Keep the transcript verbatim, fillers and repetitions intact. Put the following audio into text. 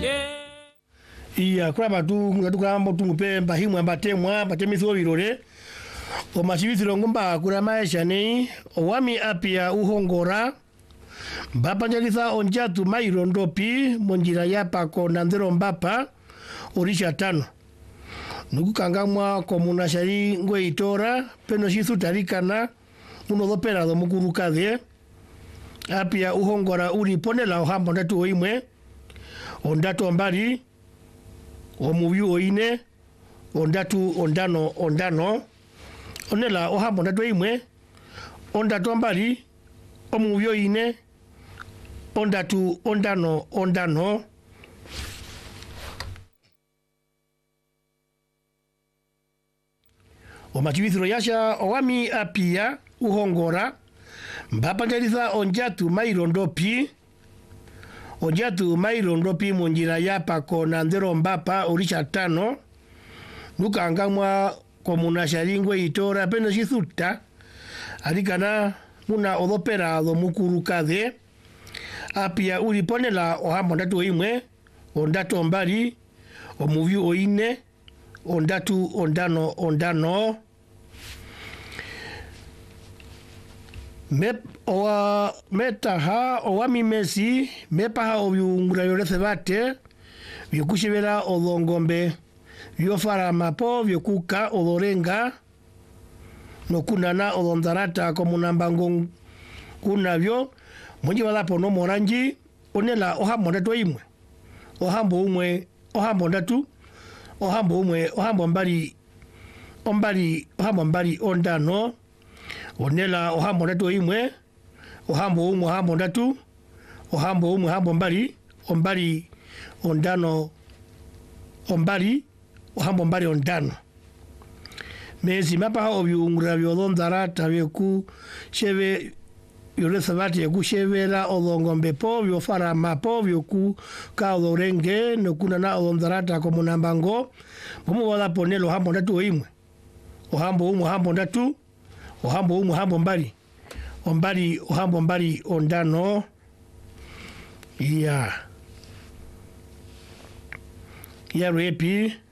iya kwaba tu ngatukamba tungupe mbahimwe mbatemwa batemithwo birore omachibithiro ngomba kura maisha ni owami apia uhongora mbapanjaliza onjatu mairondopi monjira yapa kona ndero mbapa orisha tano nukukangamwa komuna shari ngwe itora peno shithu tarikana uno dopera do mukurukadhe apia uhongora uri ponela ohambo ndatu oimwe ondatu mbali omuyu oine ondatu ondano ondano onela ohambo ndatu oimwe ondatu mbali omuyu oine ondatu ondano ondano omachibithiro yasha owami apia uhongora mbapanjaliza onjatu mairondopi onjatu mairondopi monjira yapa kona ndero mbapa orisha tano nukangamwa komuna sharingwe itora peno shithuta arikana muna odopera do mukurukadhe apia uri ponela ohambo ndatu oimwe ondatu mbali omuvyu oine ondatu ondano ondano Mep owa metaha owami mesi mepaha obyungura yorese bate byokushibera odongombe byofara mapo byokuka odorenga nokunana odondarata komunambango kunabyo monji balapo no moranji onela ohambo ndatu imwe ohambo umwe ohambo ndatu ohambo umwe ohambo mbali ombali ohambo mbali ondano onela ohambo ndatu imwe ohambo umwe ohambo ndatu ohambo umwe ohambo mbali ombali ondano ombali ohambo mbali ondano mezi mapa obyungura byodondarata byeku shebe yoresa bati yakushebera odongombe po byofara mapo byoku ka odorenge nokunana odondarata komunambango bomu wala ponelo ohambo ndatu imwe ohambo umwe ohambo ndatu ohambo umwe ohambo mbali ombali ohambo mbali ondano ya ya repi